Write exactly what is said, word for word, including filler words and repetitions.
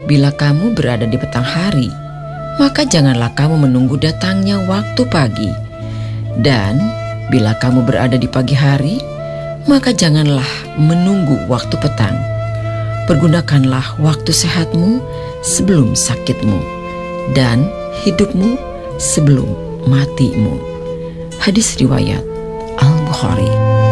Bila kamu berada di petang hari, maka janganlah kamu menunggu datangnya waktu pagi. Dan bila kamu berada di pagi hari, maka janganlah menunggu waktu petang. Pergunakanlah waktu sehatmu sebelum sakitmu, dan hidupmu sebelum matimu. Hadis riwayat Al-Bukhari.